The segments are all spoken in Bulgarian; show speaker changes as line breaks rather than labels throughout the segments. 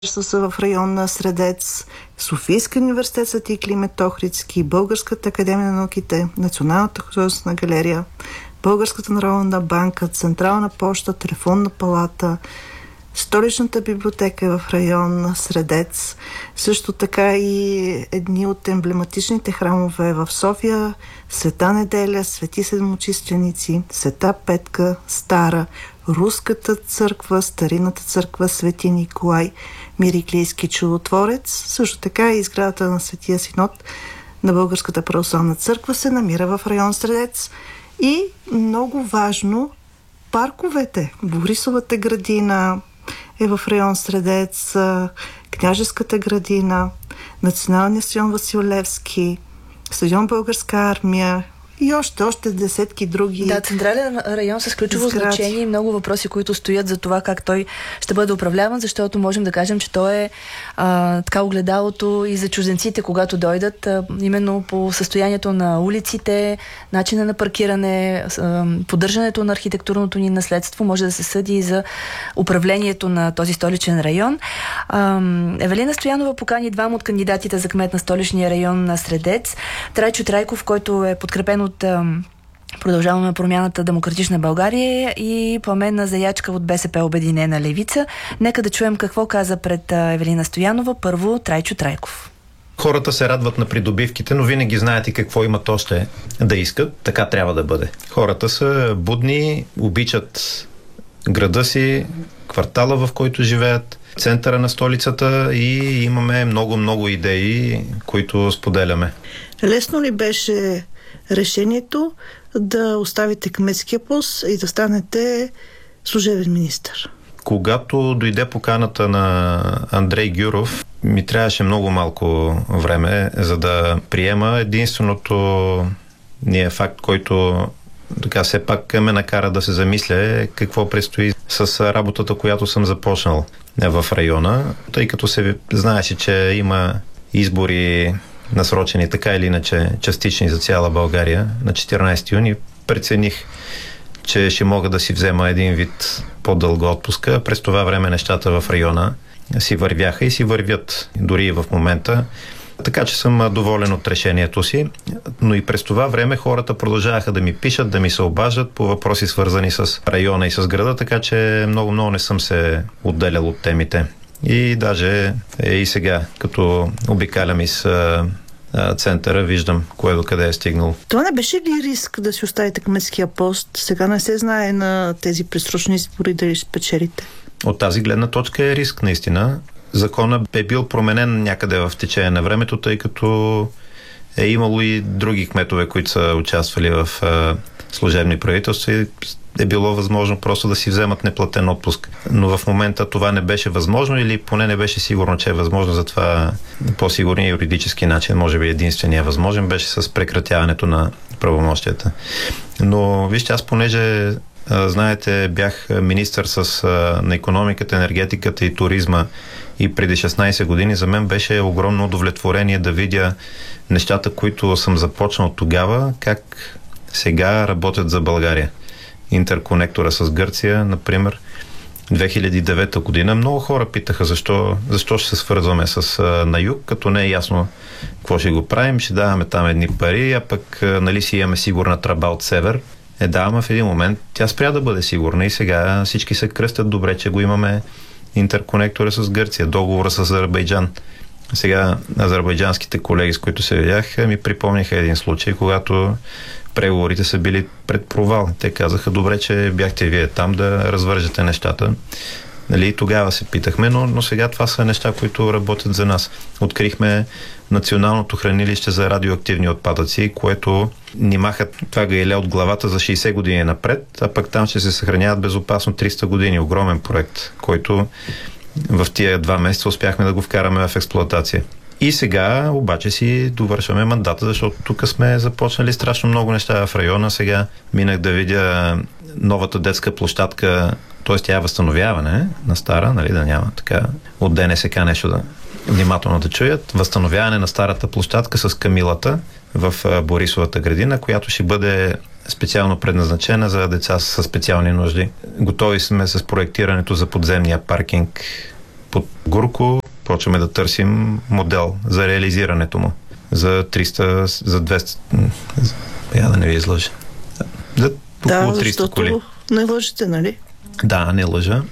са в район на Средец, Софийския университет Свети Климент Охридски, Българската академия на науките, Националната художествена галерия, Българската народна банка, Централна поща, Телефонна палата, Столичната библиотека е в район на Средец. Също така и едни от емблематичните храмове в София: Света Неделя, Свети Седмочисленици, Света Петка, Стара, Руската църква, Старинната църква Свети Николай, Мириклийски чудотворец. Също така и изградата на Светия Синод на Българската православна църква се намира в район Средец. И много важно, парковете. Борисовата градина е в район Средец, Княжеската градина, Националния стадион Васил Левски, стадион Българска армия и още десетки други.
Да, централен район с ключово значение и много въпроси, които стоят за това как той ще бъде управляван, защото можем да кажем, че той е така огледалото и за чужденците, когато дойдат, именно по състоянието на улиците, начина на паркиране, поддържането на архитектурното ни наследство, може да се съди и за управлението на този столичен район. Евелина Стоянова покани двама от кандидатите за кмет на столичния район на Средец. Трайчо Трайков, който е подкрепен от Продължаваме промяната Демократична България, и Пламена Заячка от БСП Обединена левица. Нека да чуем какво каза пред Евелина Стоянова. Първо Трайчо Трайков.
Хората се радват на придобивките, но винаги знаете какво имат още да искат. Така трябва да бъде. Хората са будни, обичат града си, квартала, в който живеят, центъра на столицата, и имаме много идеи, които споделяме.
Лесно ли беше решението да оставите кметския пост и да станете служебен министър? Когато
дойде поканата на Андрей Гюров, ми трябваше много малко време, за да приема. Единственото ни е факт, който така все пак ме накара да се замисля, какво предстои с работата, която съм започнал в района, тъй като се знаеше, че има избори насрочени така или иначе частични за цяла България на 14 юни. Прецених, че ще мога да си взема един вид по-дълга отпуска. През това време нещата в района си вървяха и си вървят дори и в момента. Така че съм доволен от решението си, но и през това време хората продължаваха да ми пишат, да ми се обаждат по въпроси, свързани с района и с града, така че много не съм се отделял от темите. И даже и сега, като обикалям из центъра, виждам кое до къде е стигнал.
Това не беше ли риск да си оставите кметския пост? Сега не се знае на тези предсрочни избори дали ще спечелите.
От тази гледна точка е риск, наистина. Законът е бил променен някъде в течение на времето, тъй като е имало и други кметове, които са участвали в служебни правителства, и е било възможно просто да си вземат неплатен отпуск. Но в момента това не беше възможно, или поне не беше сигурно, че е възможно. Затова по-сигурния юридически начин, може би единствения възможен, беше с прекратяването на правомощията. Но вижте, аз понеже знаете, бях министър на икономиката, енергетиката и туризма и преди 16 години, за мен беше огромно удовлетворение да видя нещата, които съм започнал тогава, как сега работят за България. Интерконектора с Гърция, например, 2009 година. Много хора питаха защо ще се свързваме на юг, като не е ясно какво ще го правим, ще даваме там едни пари, а пък нали си имаме сигурна тръба от север. Да, ама в един момент тя спря да бъде сигурна и сега всички се кръстят добре, че го имаме интерконектора с Гърция, договора с Азербайджан. Сега азербайджанските колеги, с които се видях, ми припомниха един случай, когато преговорите са били пред провал. Те казаха, добре, че бяхте вие там да развържете нещата. Нали, тогава се питахме, но сега това са неща, които работят за нас. Открихме националното хранилище за радиоактивни отпадъци, което ни махат това гаиле от главата за 60 години напред, а пък там ще се съхраняват безопасно 300 години. Огромен проект, който в тия 2 месеца успяхме да го вкараме в експлоатация. И сега обаче си довършваме мандата, защото тук сме започнали страшно много неща в района. Сега минах да видя новата детска площадка, т.е. тя е възстановяване на стара, нали, да няма така от ДНСК нещо да внимателно да чуят. Възстановяване на старата площадка с Камилата в Борисовата градина, която ще бъде специално предназначена за деца с специални нужди. Готови сме с проектирането за подземния паркинг под Гурко почваме да търсим модел за реализирането му. За 300, за 200... Я да не ви излъжа. За около 300 коли.
Не лъжете, нали?
Да, не лъжа.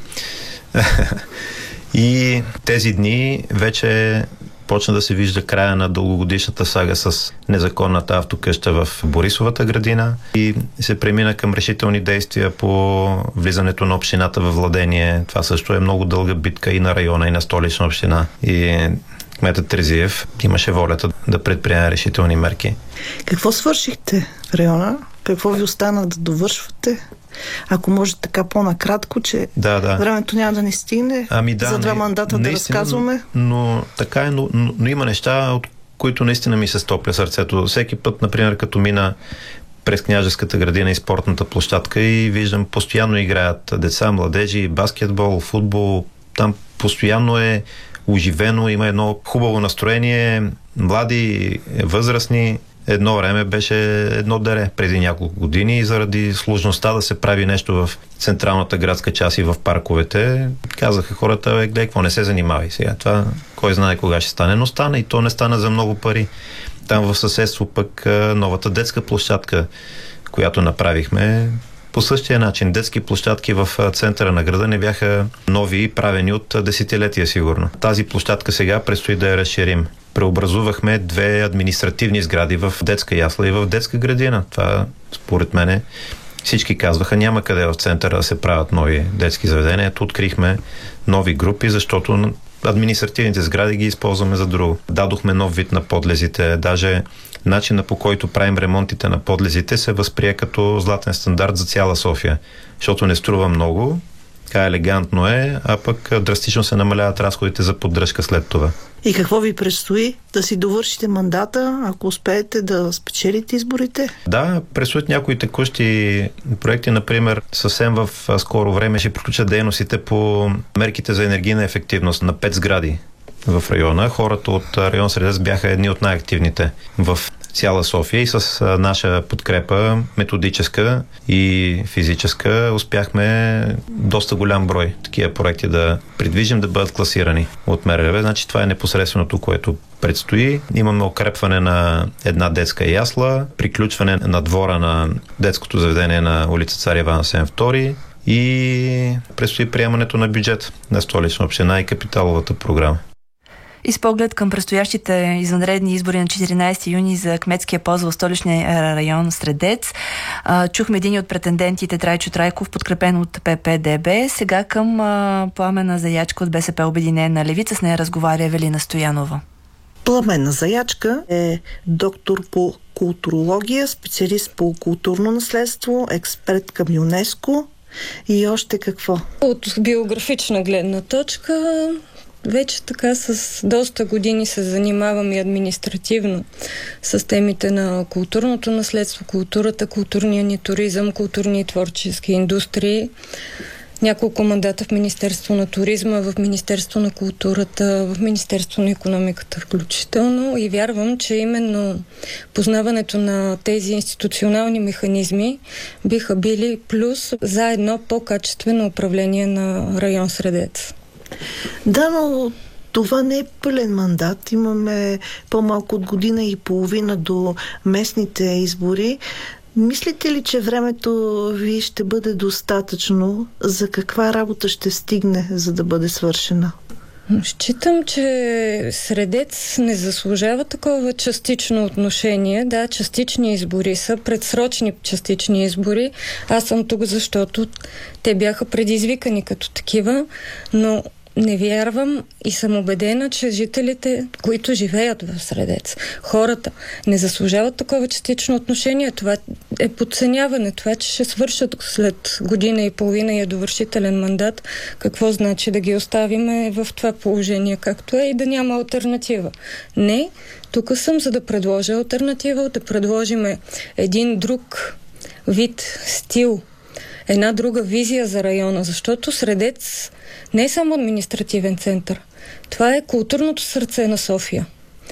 И тези дни вече почна да се вижда края на дългогодишната сага с незаконната автокъща в Борисовата градина и се премина към решителни действия по влизането на общината във владение. Това също е много дълга битка и на района, и на Столична община. И кметът Терзиев имаше волята да предприеме решителни мерки.
Какво свършихте в района? Какво ви остана да довършвате? Ако може така по-накратко, че времето няма да ни стигне за 2 мандата да разказваме.
Но така е, но има неща, от които наистина ми се стопля сърцето. Всеки път, например, като мина през Княжеската градина и спортната площадка и виждам, постоянно играят деца, младежи, баскетбол, футбол. Там постоянно е оживено, има едно хубаво настроение, млади, възрастни. Едно време беше едно дере преди няколко години и заради сложността да се прави нещо в централната градска част и в парковете, казаха хората, гледай, какво не се занимавай сега. Това кой знае кога ще стане, но стана и то не стана за много пари. Там в съседство пък новата детска площадка, която направихме, по същия начин. Детски площадки в центъра на града не бяха нови и правени от десетилетия сигурно. Тази площадка сега предстои да я разширим. Преобразувахме 2 административни сгради в детска ясла и в детска градина. Това, според мене, всички казваха, няма къде в центъра да се правят нови детски заведения. Ето открихме нови групи, защото административните сгради ги използваме за друго. Дадохме нов вид на подлезите, даже начина, по който правим ремонтите на подлезите, се възприе като златен стандарт за цяла София, защото не струва много, така елегантно е, а пък драстично се намаляват разходите за поддръжка след това.
И какво ви предстои? Да си довършите мандата, ако успеете да спечелите изборите?
Да, предстоят някои текущи проекти, например, съвсем в скоро време ще приключат дейностите по мерките за енергийна ефективност на 5 сгради в района. Хората от район Средец бяха едни от най-активните в цяла София и с наша подкрепа, методическа и физическа, успяхме доста голям брой такива проекти да придвижим, да бъдат класирани от МРРБ. Значи това е непосредственото, което предстои. Имаме укрепване на една детска ясла, приключване на двора на детското заведение на улица Цар Иван Асен II и предстои приемането на бюджет на Столична община и капиталовата програма.
И с поглед към предстоящите извънредни избори на 14 юни за кметския пост в столичния район Средец, чухме един от претендентите Трайчо Трайков, подкрепен от ППДБ. Сега към Пламена Заячка от БСП Обединена левица. С нея разговаря Евелина Стоянова.
Пламена Заячка е доктор по културология, специалист по културно наследство, експерт към ЮНЕСКО и още какво?
От биографична гледна точка вече така с доста години се занимавам и административно с темите на културното наследство, културата, културния ни туризъм, културни и творчески индустрии. Няколко мандата в Министерство на туризма, в Министерство на културата, в Министерство на икономиката включително и вярвам, че именно познаването на тези институционални механизми биха били плюс за едно по-качествено управление на район Средец.
Да, но това не е пълен мандат. Имаме по-малко от година и половина до местните избори. Мислите ли, че времето ви ще бъде достатъчно? За каква работа ще стигне, за да бъде свършена?
Считам, че Средец не заслужава такова частично отношение. Да, частични избори са, предсрочни частични избори. Аз съм тук, защото те бяха предизвикани като такива, но не вярвам и съм убедена, че жителите, които живеят в Средец, хората, не заслужават такова частично отношение. Това е подценяване. Това, че ще свършат след година и половина и е довършителен мандат, какво значи да ги оставим в това положение, както е и да няма алтернатива. Не, тук съм за да предложа алтернатива, да предложим един друг вид, стил, една друга визия за района, защото Средец не е само административен център. Това е културното сърце на София.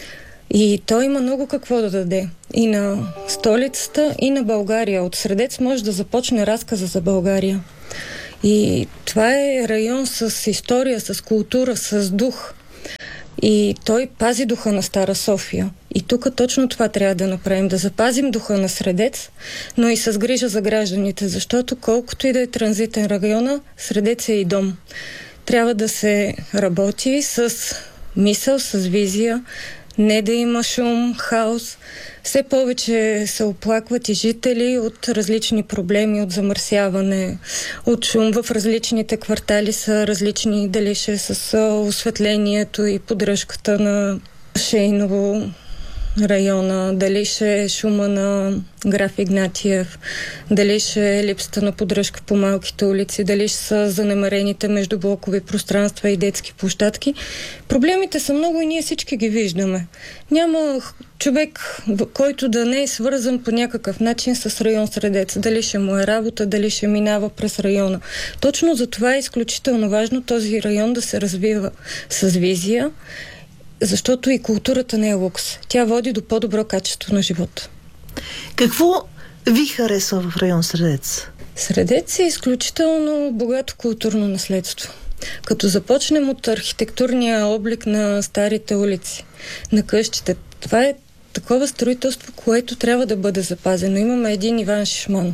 И той има много какво да даде. И на столицата, и на България. От Средец може да започне разказа за България. И това е район с история, с култура, с дух. И той пази духа на Стара София. И тук точно това трябва да направим, да запазим духа на Средец, но и с грижа за гражданите, защото колкото и да е транзитен района, Средец е и дом. Трябва да се работи с мисъл, с визия, не да има шум, хаос. Все повече се оплакват и жители от различни проблеми, от замърсяване, от шум. В различните квартали са различни, дали ще е с осветлението и поддръжката на Шейново района, дали ще е шума на Граф Игнатиев, дали ще е липсата на поддръжка по малките улици, дали ще са занемарените междублокови пространства и детски площадки. Проблемите са много и ние всички ги виждаме. Няма човек, който да не е свързан по някакъв начин с район Средец. Дали ще му е работа, дали ще минава през района. Точно за това е изключително важно този район да се развива с визия, защото и културата не е лукс. Тя води до по-добро качество на живота.
Какво ви харесва в район Средец?
Средец е изключително богато културно наследство. Като започнем от архитектурния облик на старите улици, на къщите, това е такова строителство, което трябва да бъде запазено. Имаме един Иван Шишман.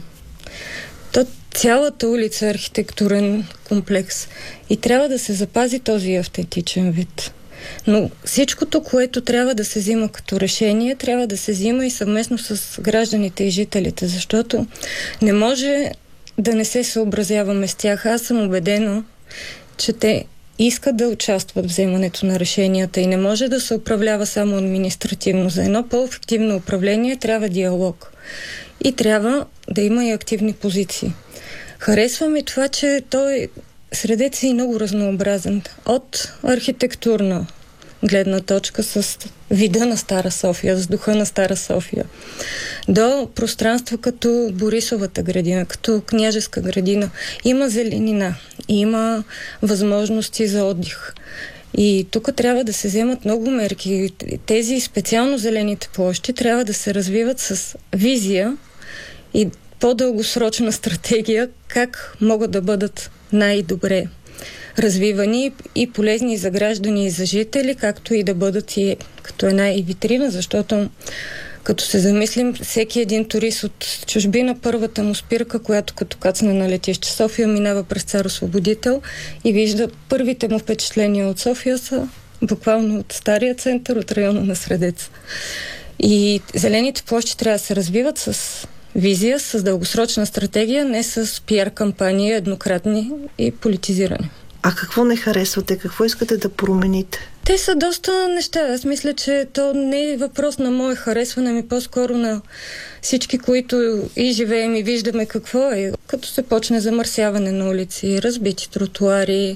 Цялата улица е архитектурен комплекс и трябва да се запази този автентичен вид. Но всичкото, което трябва да се взима като решение, трябва да се взима и съвместно с гражданите и жителите, защото не може да не се съобразяваме с тях. Аз съм убедена, че те искат да участват в вземането на решенията и не може да се управлява само административно. За едно по-ефективно управление трябва диалог и трябва да има и активни позиции. Харесва ми това, че той Средец е много разнообразен. От архитектурна гледна точка с вида на Стара София, с духа на Стара София, до пространства като Борисовата градина, като Княжеска градина. Има зеленина, има възможности за отдих. И тук трябва да се вземат много мерки. Тези специално зелените площи трябва да се развиват с визия и по-дългосрочна стратегия как могат да бъдат най-добре развивани и полезни за граждани и за жители, както и да бъдат и като една и витрина, защото като се замислим, всеки един турист от чужбина, първата му спирка, която като кацне на летище София, минава през Цар Освободител и вижда първите му впечатления от София са буквално от стария център, от района на Средец. И зелените площи трябва да се развиват с визия, с дългосрочна стратегия, не с пиар кампании, еднократни и политизирани.
А какво не харесвате? Какво искате да промените?
Те са доста неща. Аз мисля, че то не е въпрос на мое харесване, ами по-скоро на всички, които и живеем и виждаме какво е. Като се почне замърсяване на улици, разбити тротуари,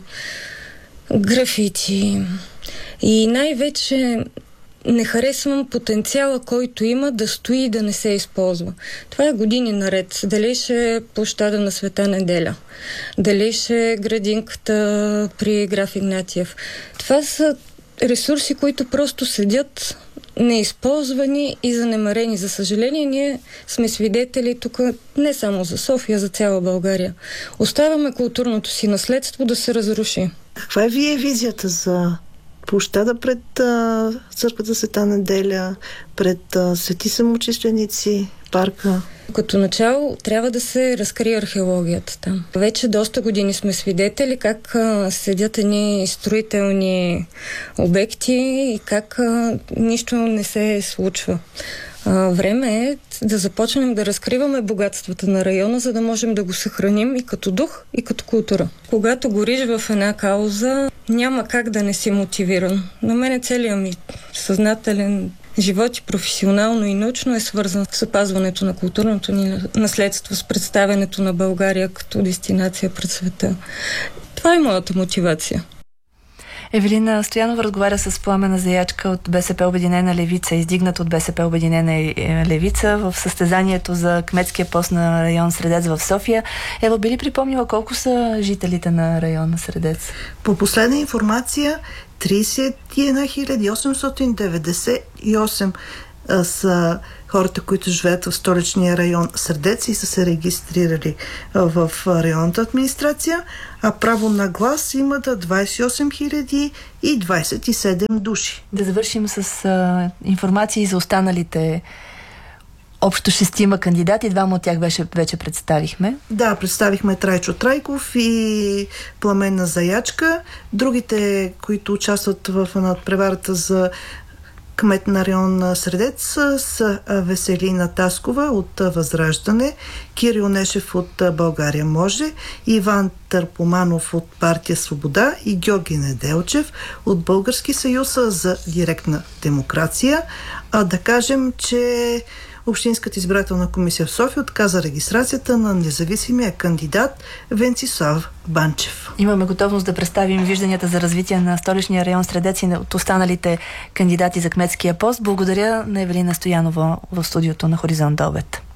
графити. И най-вече не харесвам потенциала, който има да стои и да не се използва. Това е години наред. Дали ще е площада на Света Неделя, дали ще е градинката при Граф Игнатиев. Това са ресурси, които просто седят неизползвани и занемарени. За съжаление, ние сме свидетели тук не само за София, за цяла България. Оставяме културното си наследство да се разруши.
Каква е вие визията за площада пред църквата Света Неделя, пред Свети Самочисленици, парка?
Като начало трябва да се разкрие археологията там. Вече доста години сме свидетели как седят едни строителни обекти и как нищо не се случва. Време е да започнем да разкриваме богатствата на района, за да можем да го съхраним и като дух, и като култура. Когато гориш в една кауза, няма как да не си мотивиран. На мен целият ми съзнателен живот и професионално и научно е свързан с опазването на културното ни наследство, с представянето на България като дестинация пред света. Това е моята мотивация.
Евелина Стоянова разговаря с Пламена Заячка от БСП Обединена левица, издигнат от БСП Обединена левица в състезанието за кметския пост на район Средец в София. Ева, би ли припомнила колко са жителите на района Средец?
По последна информация 31 898 са хората, които живеят в столичния район Средец и са се регистрирали в районната администрация, а право на глас имат 28 027 души.
Да завършим с информации за останалите общо 6 кандидати, 2 от тях вече представихме.
Да, представихме Трайчо Трайков и Пламена Заячка. Другите, които участват в надпреварата за кмет на район Средец, са Веселина Таскова от Възраждане, Кирил Нешев от България може, Иван Търпоманов от партия Свобода и Георги Неделчев от Български съюз за директна демокрация. Да кажем, че Общинската избирателна комисия в София отказа регистрацията на независимия кандидат Венцислав Банчев.
Имаме готовност да представим вижданията за развитие на столичния район Средец и от останалите кандидати за кметския пост. Благодаря на Евелина Стоянова в студиото на Хоризонт до обед.